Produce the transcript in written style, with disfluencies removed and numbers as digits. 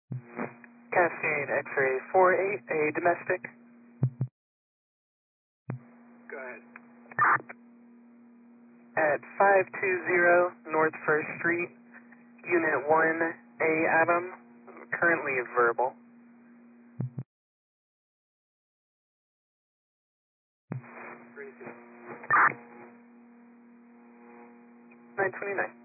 Cascade X-ray 48, a domestic. Go ahead. At 520 North 1st Street, Unit 1A Adam, currently verbal. 929.